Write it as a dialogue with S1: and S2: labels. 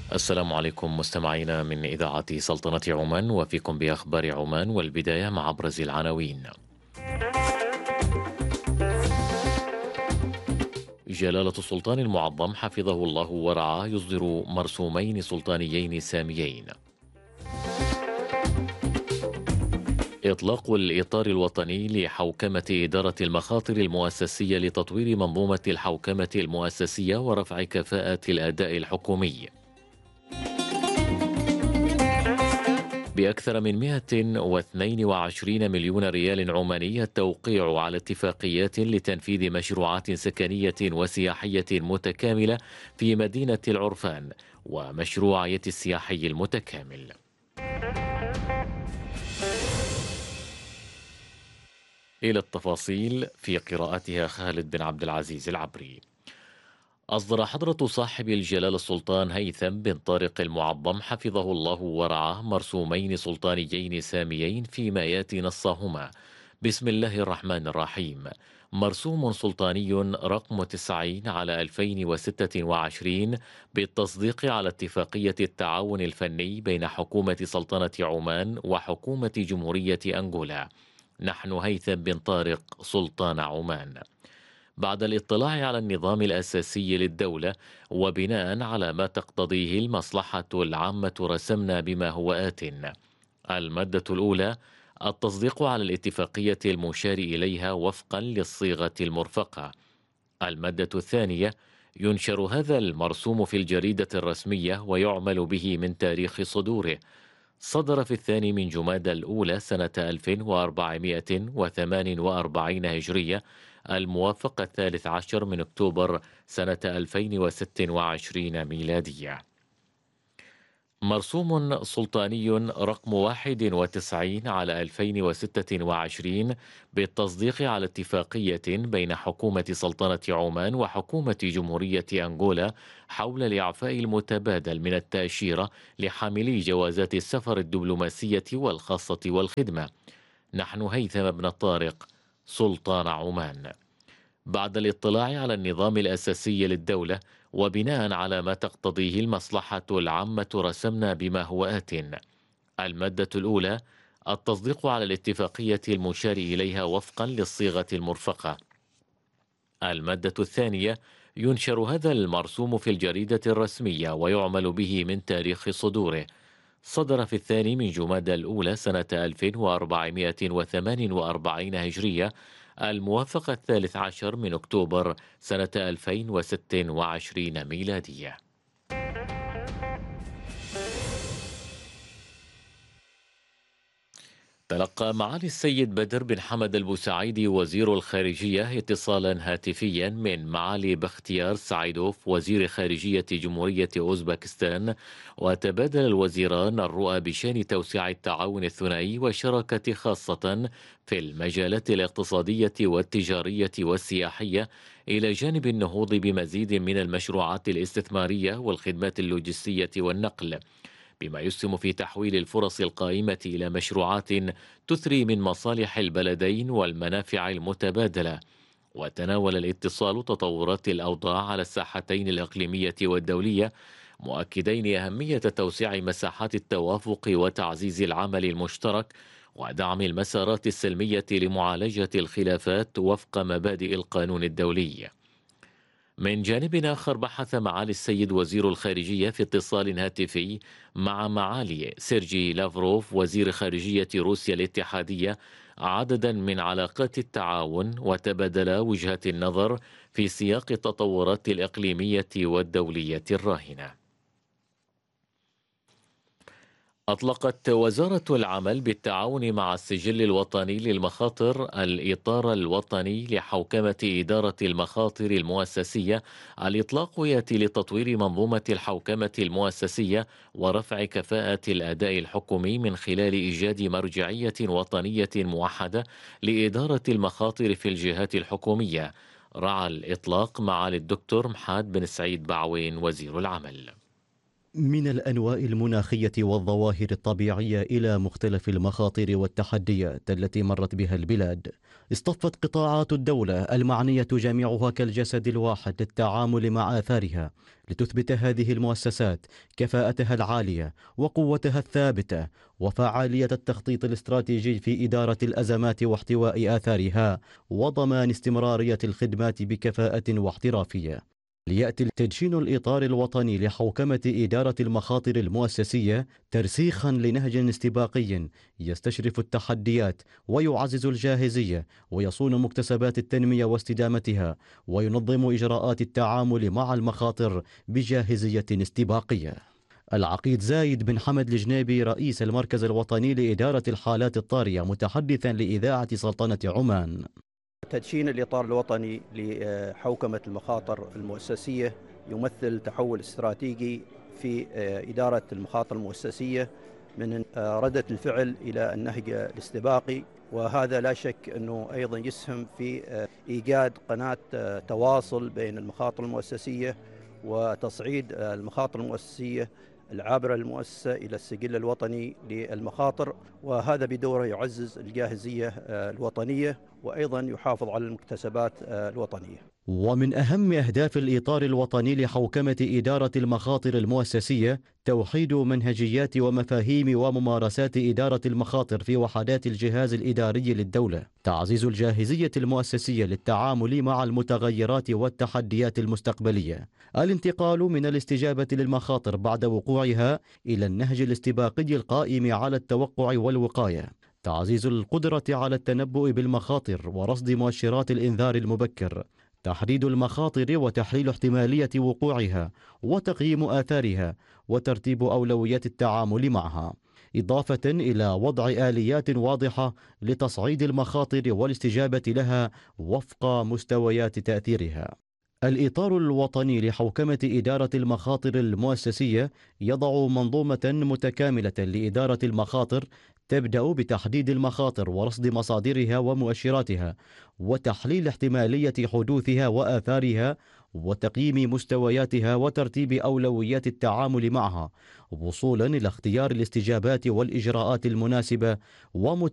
S1: السلام عليكم مستمعينا من إذاعة سلطنة عمان، وفيكم بأخبار عمان، والبداية مع أبرز العناوين. جلالة السلطان المعظم حفظه الله ورعاه يصدر مرسومين سلطانيين ساميين. إطلاق الإطار الوطني لحوكمة إدارة المخاطر المؤسسية لتطوير منظومة الحوكمة المؤسسية ورفع كفاءة الأداء الحكومي. بأكثر من 122 مليون ريال عماني التوقيع على اتفاقيات لتنفيذ مشروعات سكنية وسياحية متكاملة في مدينة العرفان ومشروعية السياحي المتكامل. إلى التفاصيل في قراءتها خالد بن عبد العزيز العبري. أصدر حضرة صاحب الجلالة السلطان هيثم بن طارق المعظم حفظه الله ورعاه مرسومين سلطانيين ساميين فيما ياتي نصهما: بسم الله الرحمن الرحيم. مرسوم سلطاني رقم 90 على 2026 بالتصديق على اتفاقية التعاون الفني بين حكومة سلطنة عمان وحكومة جمهورية أنغولا. نحن هيثم بن طارق سلطان عمان. بعد الاطلاع على النظام الأساسي للدولة وبناء على ما تقتضيه المصلحة العامة رسمنا بما هو آت: المادة الأولى: التصديق على الاتفاقية المشار إليها وفقا للصيغة المرفقة. المادة الثانية: ينشر هذا المرسوم في الجريدة الرسمية ويعمل به من تاريخ صدوره. صدر في 2 الأولى سنة 1448 هجرية، الموافق 13 أكتوبر سنة 2026 ميلادية. مرسوم سلطاني رقم 91 على 2026 بالتصديق على اتفاقية بين حكومة سلطنة عمان وحكومة جمهورية أنغولا حول الإعفاء المتبادل من التأشيرة لحاملي جوازات السفر الدبلوماسية والخاصة والخدمة. نحن هيثم بن طارق سلطان عمان. بعد الاطلاع على النظام الأساسي للدولة وبناء على ما تقتضيه المصلحة العامة رسمنا بما هو آت: المادة الأولى: التصديق على الاتفاقية المشار إليها وفقا للصيغة المرفقة. المادة الثانية: ينشر هذا المرسوم في الجريدة الرسمية ويعمل به من تاريخ صدوره. صدر في 2 الأولى سنة 1448 هجرية، الموافق 13 أكتوبر سنة 2026 ميلادية. تلقى معالي السيد بدر بن حمد البوسعيدي وزير الخارجية اتصالا هاتفيا من معالي بختيار سعيدوف وزير خارجية جمهورية أوزبكستان، وتبادل الوزيران الرؤى بشأن توسيع التعاون الثنائي والشراكة خاصة في المجالات الاقتصادية والتجارية والسياحية، إلى جانب النهوض بمزيد من المشروعات الاستثمارية والخدمات اللوجستية والنقل، بما يسهم في تحويل الفرص القائمة إلى مشروعات تثري من مصالح البلدين والمنافع المتبادلة. وتناول الاتصال تطورات الأوضاع على الساحتين الإقليمية والدولية، مؤكدين أهمية توسيع مساحات التوافق وتعزيز العمل المشترك ودعم المسارات السلمية لمعالجة الخلافات وفق مبادئ القانون الدولي. من جانب آخر، بحث معالي السيد وزير الخارجية في اتصال هاتفي مع معالي سيرجي لافروف وزير خارجية روسيا الاتحادية عددا من علاقات التعاون، وتبادلا وجهات النظر في سياق التطورات الإقليمية والدولية الراهنة. أطلقت وزارة العمل بالتعاون مع السجل الوطني للمخاطر الإطار الوطني لحوكمة إدارة المخاطر المؤسسية. الإطلاق يأتي لتطوير منظومة الحوكمة المؤسسية ورفع كفاءة الأداء الحكومي من خلال إيجاد مرجعية وطنية موحدة لإدارة المخاطر في الجهات الحكومية. رعى الإطلاق معالي الدكتور محاد بن سعيد بعوين وزير العمل.
S2: من الأنواع المناخية والظواهر الطبيعية إلى مختلف المخاطر والتحديات التي مرت بها البلاد، اصطفت قطاعات الدولة المعنية جميعها كالجسد الواحد للتعامل مع آثارها، لتثبت هذه المؤسسات كفاءتها العالية وقوتها الثابتة وفعالية التخطيط الاستراتيجي في إدارة الأزمات واحتواء آثارها وضمان استمرارية الخدمات بكفاءة واحترافية. ليأتي تدشين الإطار الوطني لحوكمة إدارة المخاطر المؤسسية ترسيخا لنهج استباقي يستشرف التحديات ويعزز الجاهزية ويصون مكتسبات التنمية واستدامتها وينظم إجراءات التعامل مع المخاطر بجاهزية استباقية. العقيد زايد بن حمد الجنيبي رئيس المركز الوطني لإدارة الحالات الطارئة متحدثا لإذاعة سلطنة عمان:
S3: تدشين الإطار الوطني لحوكمة المخاطر المؤسسية يمثل تحول استراتيجي في إدارة المخاطر المؤسسية من ردة الفعل إلى النهج الاستباقي، وهذا لا شك أنه أيضا يسهم في إيجاد قناة تواصل بين المخاطر المؤسسية وتصعيد المخاطر المؤسسية العابرة للمؤسسة إلى السجل الوطني للمخاطر، وهذا بدوره يعزز الجاهزية الوطنية وأيضا يحافظ على المكتسبات الوطنية.
S2: ومن أهم أهداف الإطار الوطني لحوكمة إدارة المخاطر المؤسسية توحيد منهجيات ومفاهيم وممارسات إدارة المخاطر في وحدات الجهاز الإداري للدولة، تعزيز الجاهزية المؤسسية للتعامل مع المتغيرات والتحديات المستقبلية، الانتقال من الاستجابة للمخاطر بعد وقوعها إلى النهج الاستباقي القائم على التوقع والوقاية، تعزيز القدرة على التنبؤ بالمخاطر ورصد مؤشرات الإنذار المبكر، تحديد المخاطر وتحليل احتمالية وقوعها وتقييم آثارها وترتيب أولويات التعامل معها، إضافة إلى وضع آليات واضحة لتصعيد المخاطر والاستجابة لها وفق مستويات تأثيرها. الإطار الوطني لحوكمة إدارة المخاطر المؤسسية يضع منظومة متكاملة لإدارة المخاطر تبدأ بتحديد المخاطر ورصد مصادرها ومؤشراتها وتحليل احتمالية حدوثها وآثارها وتقييم مستوياتها وترتيب أولويات التعامل معها وصولا إلى اختيار الاستجابات والإجراءات المناسبة